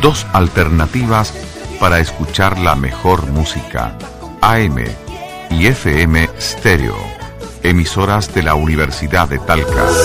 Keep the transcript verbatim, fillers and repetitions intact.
Dos alternativas para escuchar la mejor música, A M y F M Stereo, emisoras de la Universidad de Talca.